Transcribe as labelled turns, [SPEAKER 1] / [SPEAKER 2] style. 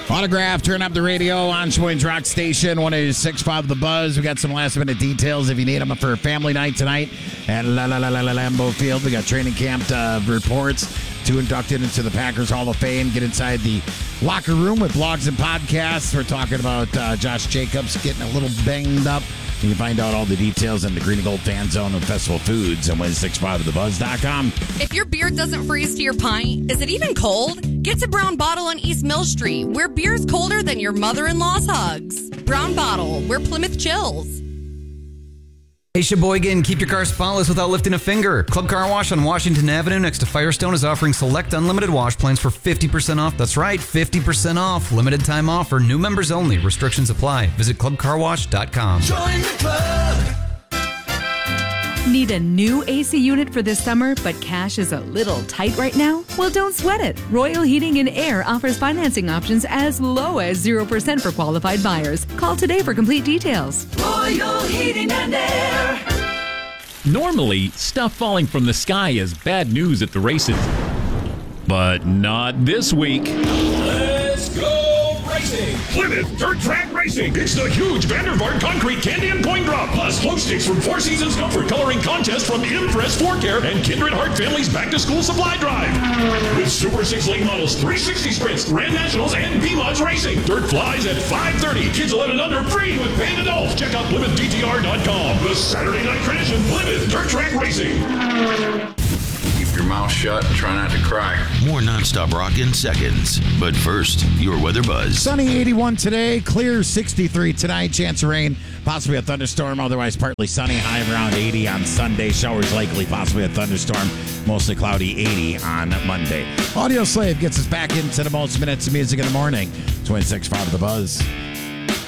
[SPEAKER 1] Autograph, turn up the radio on Sheboygan's Rock Station, 106.5 The Buzz. We got some last-minute details if you need them for family night tonight at Lambeau Field. We got training camp reports. 2 inducted into the Packers Hall of Fame. Get inside the locker room with blogs and podcasts. We're talking about Josh Jacobs getting a little banged up. You can find out all the details in the Green and Gold Fan Zone and Festival Foods on 165thebuzz.com.
[SPEAKER 2] If your beer doesn't freeze to your pint, is it even cold? Get to Brown Bottle on East Mill Street, where beer's colder than your mother-in-law's hugs. Brown Bottle, where Plymouth chills.
[SPEAKER 3] Hey Sheboygan, keep your car spotless without lifting a finger. Club Car Wash on Washington Avenue next to Firestone is offering select unlimited wash plans for 50% off. That's right, 50% off. Limited time offer, new members only. Restrictions apply. Visit clubcarwash.com.
[SPEAKER 4] Join the club.
[SPEAKER 5] Need a new AC unit for this summer, but cash is a little tight right now? Well, don't sweat it. Royal Heating and Air offers financing options as low as 0% for qualified buyers. Call today for complete details.
[SPEAKER 4] Royal Heating and Air.
[SPEAKER 6] Normally, stuff falling from the sky is bad news at the races. But not this week.
[SPEAKER 7] Let's go racing! Plymouth Dirt Track Racing! It's the huge Vandervaart Concrete Candy and Coin Drop, plus glow sticks from Four Seasons Comfort Coloring Contest from Impress Floor Care and Kindred Heart Family's Back to School Supply Drive. With Super 6 lane models, 360 sprints, Grand Nationals, and B-Mods Racing. Dirt flies at 5:30. Kids 11 and under free with paid adults. Check out PlymouthDTR.com. The Saturday night tradition, Plymouth Dirt Track Racing.
[SPEAKER 8] Keep your mouth shut and try not to cry.
[SPEAKER 9] More nonstop rock in seconds. But first, your weather buzz.
[SPEAKER 1] Sunny 81 today, clear 63 tonight. Chance of rain, possibly a thunderstorm. Otherwise, partly sunny, high around 80 on Sunday. Showers likely, possibly a thunderstorm. Mostly cloudy, 80 on Monday. Audio Slave gets us back into the most minutes of music in the morning. 26.5 The Buzz.